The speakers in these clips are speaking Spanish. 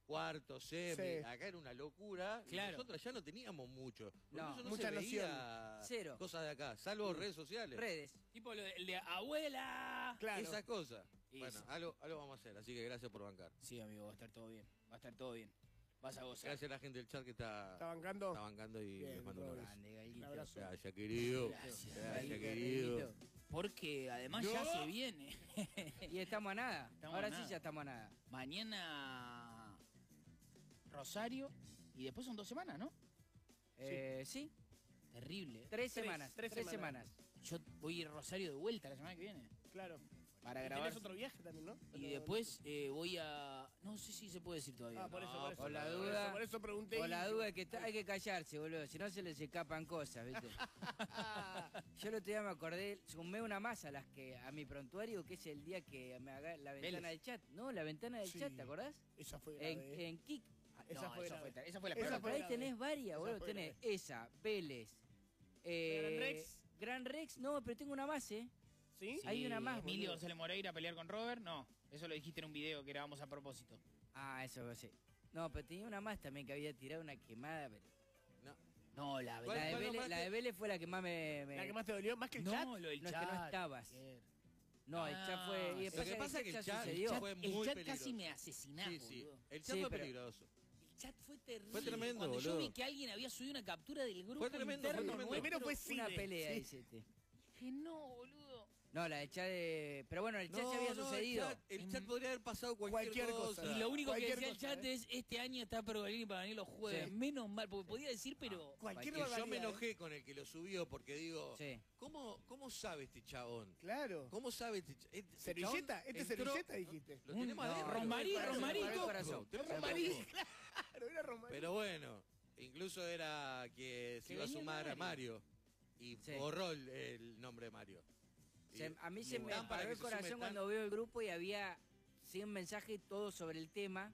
cuartos, semi. Sí. Acá era una locura. Claro. Y nosotros ya no teníamos mucho. No, Incluso mucha se veía noción. Cero. cosas de acá, salvo redes sociales. Redes. Tipo el de abuela. Claro. Esas cosas. Y Bueno, sí. algo vamos a hacer, así que gracias por bancar. Sí, amigo, va a estar todo bien. Va a estar todo bien. Vas a gozar. Gracias a la gente del chat que ¿Está bancando? está bancando y Bien, les mando un Robert. abrazo. Grande, Un Galguito. abrazo. Gracias, querido. Gracias, Gracias, querido. Porque además ¡No! ya se viene. Y estamos a nada. Estamos Ahora a sí nada. ya estamos a nada. Mañana Rosario y después son 2 semanas, ¿no? Sí, Terrible. 3 semanas. tres 3 semanas. semanas. Yo voy a ir a Rosario de vuelta la semana que viene. Claro. Para Y grabar. tenés otro viaje también, ¿no? Y después voy a... No sé si se puede decir todavía. Ah, por eso, No, por eso. por la Por duda. eso, por eso pregunté. Por la duda que hay que callarse, boludo. Si no se les escapan cosas, ¿viste? Yo el otro día me acordé, sumé una más a mi prontuario, que es el día que me haga la ventana Vélez. del chat. No, la ventana del Sí. chat, ¿te acordás? Esa fue grave. En Kik. Esa No, fue esa grave. fue, esa fue la Esa peor. fue Ahí grave. tenés varias, Esa boludo. fue Tenés grave. esa, Vélez. Gran Rex. Gran Rex, no, pero tengo una más, ¿eh? ¿Sí? Hay una más, Emilio boludo. González Moreira a pelear con Robert, no. Eso lo dijiste en un video que grabamos a propósito. Ah, eso sí. No, pero tenía una más también que había tirado una quemada, pero... No. No, la ¿Cuál- La de, cuál Vélez, nombraste? la de Vélez fue la que más me... ¿La que más te dolió? ¿Más que el No, chat? lo del No, es chat. que no estabas. Ayer. No, el chat fue... Y Lo Lo que pasa es que el chat sucedió. fue muy El chat peligroso. casi me asesinaba, Sí, sí. boludo. El chat Sí, fue pero- peligroso. El chat fue terrible. Fue tremendo, Cuando yo boludo. vi que alguien había subido una captura del grupo Fue tremendo, interno fue tremendo. nuestro, Primero fue Una Cide. pelea, Sí. dice este. dije, no, boludo. No, la de chat de... Pero bueno, el chat ya había sucedido. El chat podría haber pasado cualquier cosa. Y lo único que Cualquier decía el cosa, chat ¿eh? es, este año está Pergolini para venir los jueves. Sí. Menos mal, porque podía decir, pero... Cualquier Que yo barbaridad, me ¿eh? enojé con el que lo subió porque digo, Sí. ¿cómo sabe este chabón? Claro. ¿Cómo sabe este chabón? ¿Servilleta? ¿Este es servilleta, dijiste? Lo tenemos No, adentro. Romarí, Corazón, Romarito. corazón. Tenemos Romarí, adentro. claro, era Romarí. Pero bueno, incluso era que se Que iba a venía sumar a Mario. Mario. Y Sí. borró el nombre de Mario. A mí se me Tan para paró que el se sume corazón tan- cuando veo el grupo y había 100 mensajes todos sobre el tema.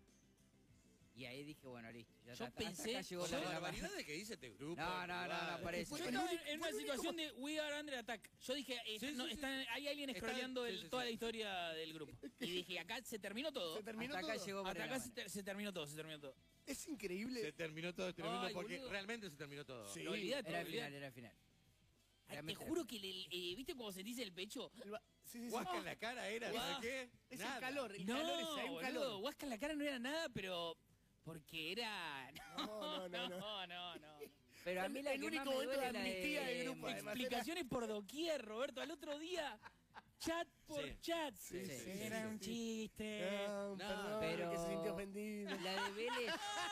Y ahí dije, bueno, listo. Ya Yo está, hasta pensé- acá llegó Con Yo- las la barbaridades que dice este grupo. No, parece. Yo Fue el estaba único- en fue una el único- situación de We Are Under Attack. Yo dije, Sí, no, sí, están, hay alguien Está- scrolleando sí, sí, toda sí. la historia del grupo. Y dije, acá se terminó todo. Se terminó Hasta acá todo. llegó Hasta Mariana acá Mana. se terminó todo, se terminó todo. Es increíble. Se terminó todo este mundo Ay, porque boludo. realmente se terminó todo. Sí. Lo olvidate, Era lo el olvidate. final, era el final. Ay, te Realmente juro que, ¿viste cómo sentís el pecho? Sí, sí, sí. Huasca en la cara era, Guau. ¿sabes qué? Es Nada. el calor, el No, calor ese, hay un boludo, calor. Huasca en la cara no era nada, pero... Porque era... No, no. Pero a mí la El que único más me momento duele de es la amnistía del de... grupo, además. Explicaciones por doquier, Roberto. Al otro día, chat por Sí. chat. Sí, sí, Era sí, un sí. chiste. No, perdón, pero- que se sintió ofendido. La de Vélez...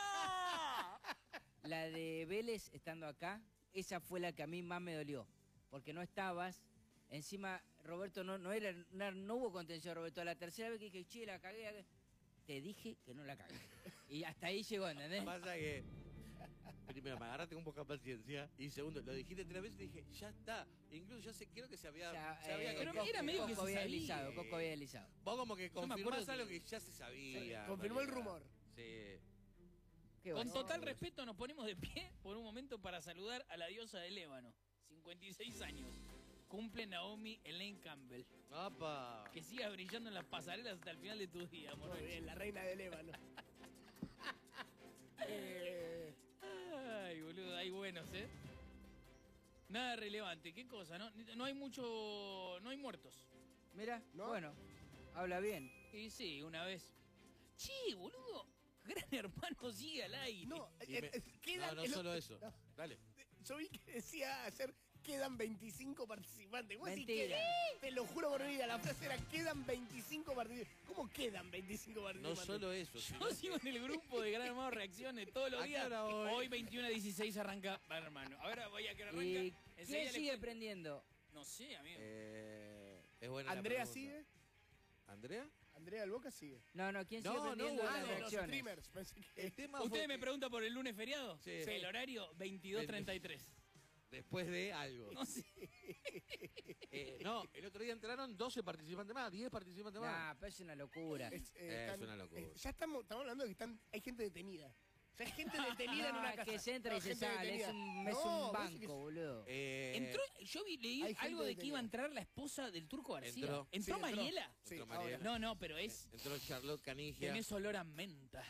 La de Vélez estando acá, esa fue la que a mí más me dolió. Porque no estabas. Encima, Roberto, no hubo contención, Roberto. A la tercera vez que dije, che, la cagué. Te dije que no la cagué. Y hasta ahí llegó, ¿entendés? Pasa que primero me agarraste con poca paciencia y segundo lo dijiste 3 veces y dije ya está, incluso ya sé, creo que se había, pero Coco- era medio que Coco se había sabía. deslizado, Coco había deslizado. vos como que Yo me confirmás acuerdo algo que- que ya se sabía. Confirmó el María. rumor. Sí. Qué Con bueno. total respeto nos ponemos de pie por un momento para saludar a la diosa del ébano. 56 años. Cumple Naomi Elaine Campbell. ¡Apa! Que siga brillando en las pasarelas hasta el final de tus días, Muy Morocho. bien, la reina del ébano. Ay, boludo, hay buenos, ¿eh? Nada relevante. ¿Qué cosa? No hay mucho... No hay muertos. Mira, ¿No? bueno, habla bien. Y sí, una vez. Che, boludo. Gran Hermano sigue al aire. No, Y me- quedan... no solo eso. Dale. Yo vi que decía ayer, quedan 25 participantes. ¿Vos decís Mentira. que? Te lo juro por mi vida, la frase era, quedan 25 participantes. ¿Cómo quedan 25 No participantes? solo eso. sino- Yo sigo en el grupo de Gran Hermano Reacciones todos los ¿A qué días. hora hoy? Hoy 21 a 16 arranca Gran Hermano. Ahora voy a que arranca. ¿Y Enseguida quién les sigue cuento. prendiendo? No sé, amigo. Es buena la ¿Andrea pregunta. sigue? ¿Andrea? ¿Andrea del Boca sigue? No, ¿quién sigue No, prendiendo no, las Ah, de los reacciones? streamers. Pensé que... El tema ¿Ustedes fue me que preguntan por el lunes feriado? Sí. El horario 22:33. después de algo. No sé. No, el otro día entraron 12 participantes más, 10 participantes Nah, más. pero es una locura. Es una locura. ya estamos hablando de que hay gente detenida. O sea, hay gente detenida en una No, casa. que se entra No, y se gente sale, detenida. es un No, banco, ves que- boludo. Entró, leí Hay gente algo de que detenida. iba a entrar la esposa del Turco García. Entró. ¿Entró Sí, Mariela? Sí, Entró ahora. Mariela. No, pero es... Entró Charlotte Canigia. Tenés olor a menta.